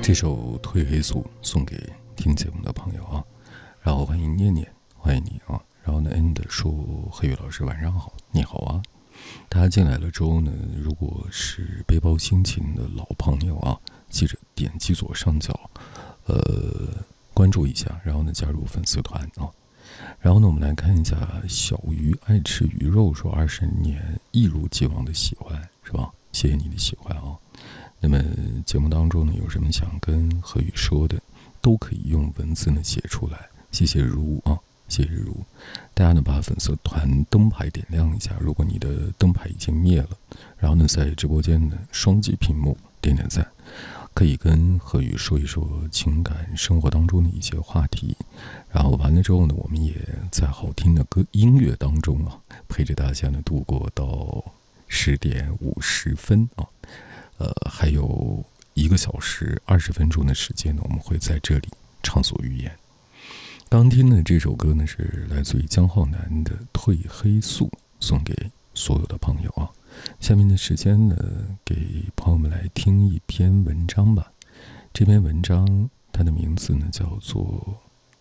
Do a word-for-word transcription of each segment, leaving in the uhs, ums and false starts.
这首褪黑素送给听节目的朋友啊，然后欢迎念念，欢迎你啊。然后呢 ，end 说黑羽老师晚上好，你好啊。大家进来了之后呢，如果是背包心情的老朋友啊，记着点击左上角，呃，关注一下，然后呢加入粉丝团啊。然后呢，我们来看一下小鱼爱吃鱼肉说二十年一如既往的喜欢，是吧？谢谢你的喜欢啊。那么节目当中呢，有什么想跟何宇说的，都可以用文字呢写出来。谢谢如啊，谢谢如。大家呢把粉丝团灯牌点亮一下，如果你的灯牌已经灭了，然后呢在直播间呢双击屏幕点点赞，可以跟何宇说一说情感生活当中的一些话题。然后完了之后呢，我们也在好听的歌音乐当中啊，陪着大家呢度过到十点五十分啊。呃，还有一个小时二十分钟的时间呢，我们会在这里畅所欲言。刚听的这首歌呢，是来自于江浩南的《褪黑素》，送给所有的朋友啊。下面的时间呢，给朋友们来听一篇文章吧。这篇文章它的名字呢叫做，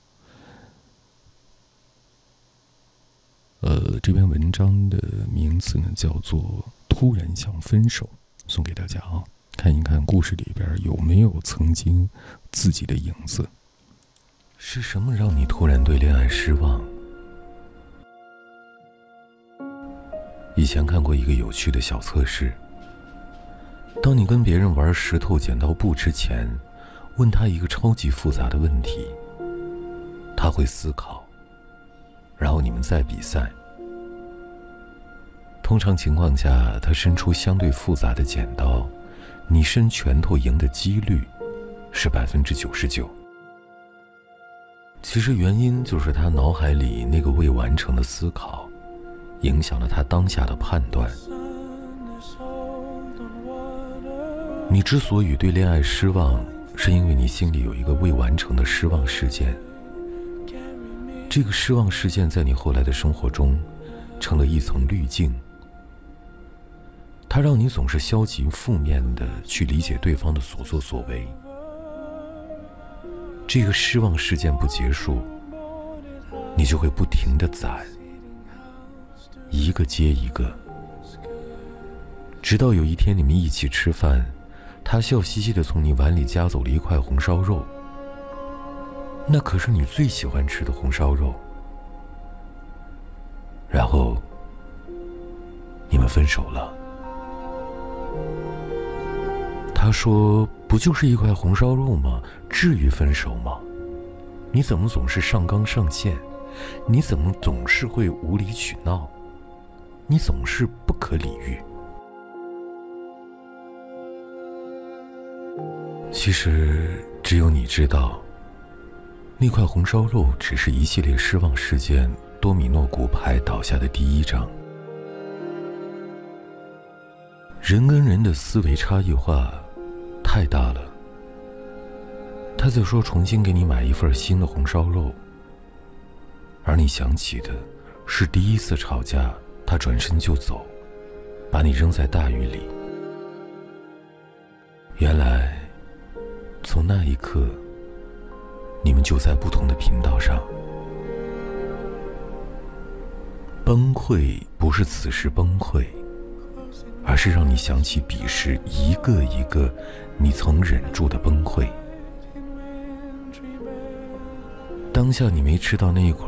呃，这篇文章的名字呢叫做《突然想分手》。送给大家啊，看一看故事里边有没有曾经自己的影子。 是什么让你突然对恋爱失望？以前看过一个有趣的小测试，当你跟别人玩石头剪刀布之前，问他一个超级复杂的问题，他会思考，然后你们再比赛。通常情况下，他伸出相对复杂的剪刀，你伸拳头赢的几率是百分之九十九。其实原因就是他脑海里那个未完成的思考，影响了他当下的判断。你之所以对恋爱失望，是因为你心里有一个未完成的失望事件。这个失望事件在你后来的生活中，成了一层滤镜。它让你总是消极负面的去理解对方的所作所为。这个失望事件不结束，你就会不停地攒，一个接一个，直到有一天你们一起吃饭，他笑嘻嘻地从你碗里夹走了一块红烧肉，那可是你最喜欢吃的红烧肉，然后你们分手了。他说，不就是一块红烧肉吗？至于分手吗？你怎么总是上纲上线？你怎么总是会无理取闹？你总是不可理喻。其实只有你知道，那块红烧肉只是一系列失望事件多米诺骨牌倒下的第一章。人跟人的思维差异化太大了。他在说重新给你买一份新的红烧肉，而你想起的是第一次吵架，他转身就走，把你扔在大雨里。原来从那一刻，你们就在不同的频道上。崩溃不是此时崩溃，而是让你想起彼时一个一个你曾忍住的崩溃。当下你没吃到那一块